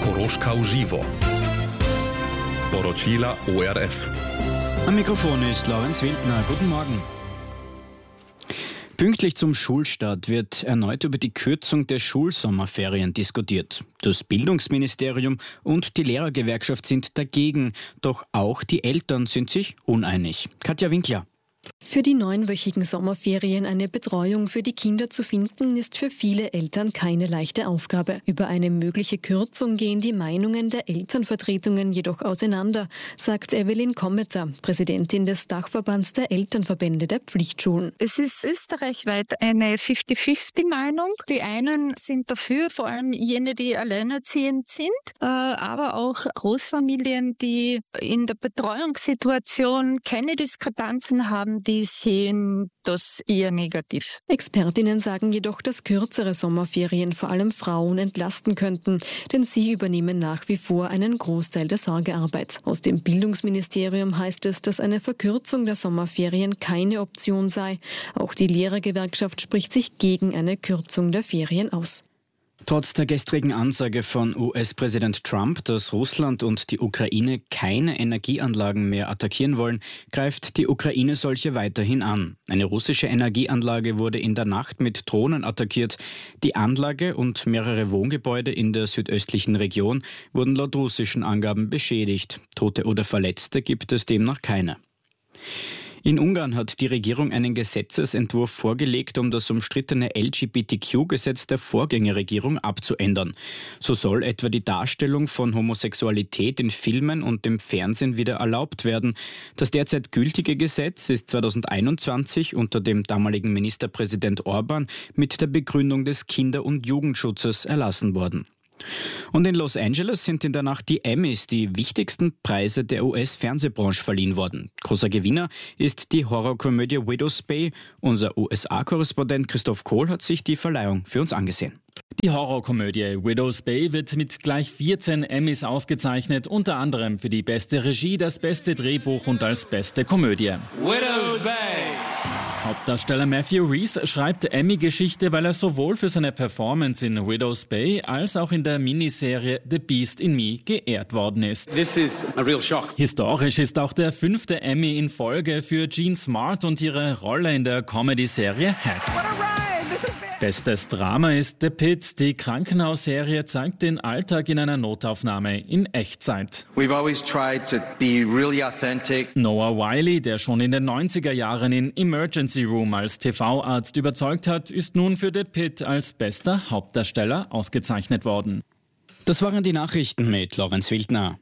Koroška v živo. Poročila ORF. Am Mikrofon ist Lorenz Wildner. Guten Morgen. Pünktlich zum Schulstart wird erneut über die Kürzung der Schulsommerferien diskutiert. Das Bildungsministerium und die Lehrergewerkschaft sind dagegen, doch auch die Eltern sind sich uneinig. Katja Winkler. Für die 9-wöchigen Sommerferien eine Betreuung für die Kinder zu finden, ist für viele Eltern keine leichte Aufgabe. Über eine mögliche Kürzung gehen die Meinungen der Elternvertretungen jedoch auseinander, sagt Evelyn Kommeter, Präsidentin des Dachverbands der Elternverbände der Pflichtschulen. Es ist österreichweit eine 50-50-Meinung. Die einen sind dafür, vor allem jene, die alleinerziehend sind, aber auch Großfamilien, die in der Betreuungssituation keine Diskrepanzen haben, die sehen das eher negativ. Expertinnen sagen jedoch, dass kürzere Sommerferien vor allem Frauen entlasten könnten, denn sie übernehmen nach wie vor einen Großteil der Sorgearbeit. Aus dem Bildungsministerium heißt es, dass eine Verkürzung der Sommerferien keine Option sei. Auch die Lehrergewerkschaft spricht sich gegen eine Kürzung der Ferien aus. Trotz der gestrigen Ansage von US-Präsident Trump, dass Russland und die Ukraine keine Energieanlagen mehr attackieren wollen, greift die Ukraine solche weiterhin an. Eine russische Energieanlage wurde in der Nacht mit Drohnen attackiert. Die Anlage und mehrere Wohngebäude in der südöstlichen Region wurden laut russischen Angaben beschädigt. Tote oder Verletzte gibt es demnach keine. In Ungarn hat die Regierung einen Gesetzesentwurf vorgelegt, um das umstrittene LGBTQ-Gesetz der Vorgängerregierung abzuändern. So soll etwa die Darstellung von Homosexualität in Filmen und im Fernsehen wieder erlaubt werden. Das derzeit gültige Gesetz ist 2021 unter dem damaligen Ministerpräsident Orban mit der Begründung des Kinder- und Jugendschutzes erlassen worden. Und in Los Angeles sind in der Nacht die Emmys, die wichtigsten Preise der US-Fernsehbranche, verliehen worden. Großer Gewinner ist die Horrorkomödie Widow's Bay. Unser USA-Korrespondent Christoph Kohl hat sich die Verleihung für uns angesehen. Die Horrorkomödie Widow's Bay wird mit gleich 14 Emmys ausgezeichnet, unter anderem für die beste Regie, das beste Drehbuch und als beste Komödie. Widow's Bay! Hauptdarsteller Matthew Rhys schreibt Emmy-Geschichte, weil er sowohl für seine Performance in Widow's Bay als auch in der Miniserie The Beast in Me geehrt worden ist. This is a real shock. Historisch ist auch der 5. Emmy in Folge für Jean Smart und ihre Rolle in der Comedy-Serie Hacks. Bestes Drama ist The Pit. Die Krankenhausserie zeigt den Alltag in einer Notaufnahme in Echtzeit. We've always tried to be really authentic. Noah Wyle, der schon in den 90er Jahren in Emergency Room als TV-Arzt überzeugt hat, ist nun für The Pit als bester Hauptdarsteller ausgezeichnet worden. Das waren die Nachrichten mit Lorenz Wildner.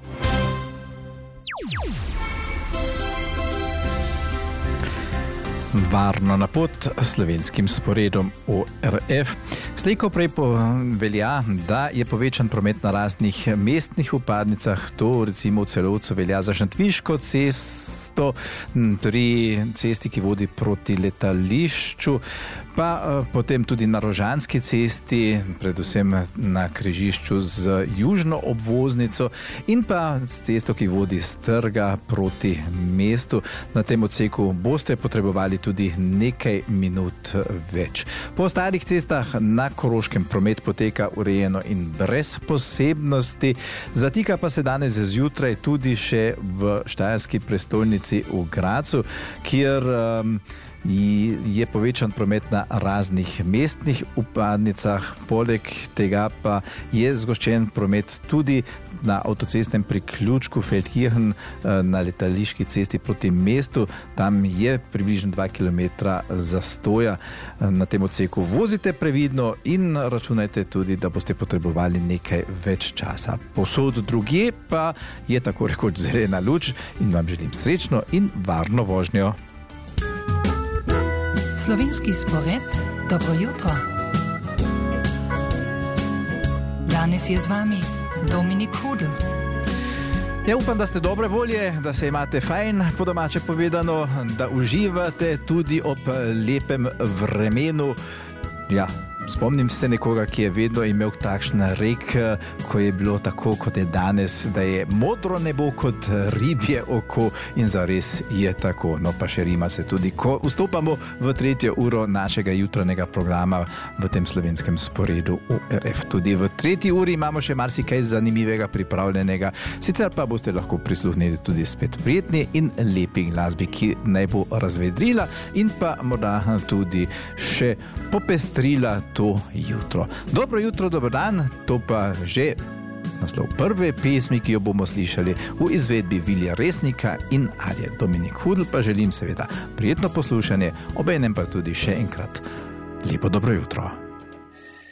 Varno na pot slovenskim sporedom ORF. Slej ko prej velja, da je povečan promet na raznih mestnih vpadnicah, to recimo v Celovcu velja za Šentviško cesto, pri cesti, ki vodi proti letališču, pa potem tudi na Rožanski cesti, predvsem na križišču z južno obvoznico in pa cesto, ki vodi z trga proti mestu. Na tem odseku boste potrebovali tudi nekaj minut več. Po ostalih cestah na Koroškem promet poteka urejeno in brez posebnosti. Zatika pa se danes zjutraj tudi še v štajerski prestolnici v Gracu, kjer je povečan promet na raznih mestnih vpadnicah. Poleg tega pa je zgoščen promet tudi na avtocestnem priključku Feldkirchen na letališki cesti proti mestu. Tam je približno 2 km zastoja na tem odseku. Vozite previdno in računajte tudi, da boste potrebovali nekaj več časa. Povsod drugje pa je tako rekoč zelena luč in vam želim srečno in varno vožnjo. Slovenski spored, dobro jutro. Danes je z vami Dominik Hudl. Ja, upam, da ste dobre volje, da se imate fajn, po domače povedano, da uživate tudi ob lepem vremenu. Ja, Spomnim se nekoga, ki je vedno imel takšen rek, ko je bilo tako, kot je danes, da je modro nebo kot ribje oko in zares je tako. No pa še rima se tudi, ko vstopamo v 3. uro našega jutranjega programa v tem slovenskem sporedu ORF. Tudi v 3. uri imamo še marsikaj zanimivega pripravljenega, sicer pa boste lahko prisluhnili tudi spet prijetni in lepi glasbi, ki naj bo razvedrila in pa morda tudi še popestrila to jutro. Dobro jutro, dober dan, to pa že naslov prve pesmi, ki jo bomo slišali v izvedbi Vilija Resnika in Alje. Dominik Hudl pa želim seveda prijetno poslušanje, obenem pa tudi še enkrat lepo dobro jutro.